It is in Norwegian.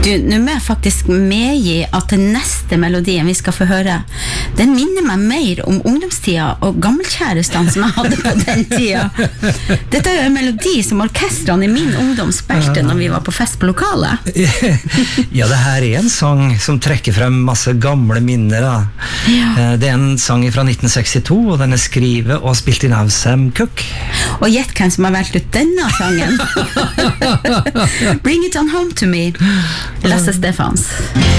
Du, nu må jeg faktisk medgi at den neste melodien vi skal få høre, den minner meg mer om ungdomstida og gammelkjærestene som jeg hadde på den tida. Dette er jo en melodi som orkestrene i min ungdom spilte når vi var på fest på lokalet. Ja, det her er en sang som trekker frem masse gamle minner da. Ja. Det er en sang fra 1962, og den er skrivet og spilt inn av Sam Cooke. Og gjett hvem som har valgt ut denne sangen. Bring it on home to me. Lasse Stefans.